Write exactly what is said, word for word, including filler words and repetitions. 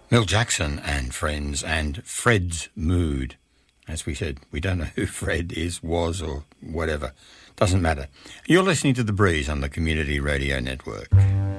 Mel Jackson and Friends and Fred's Mood. As we said, we don't know who Fred is, was, or whatever. Doesn't matter. You're listening to The Breeze on the Community Radio Network.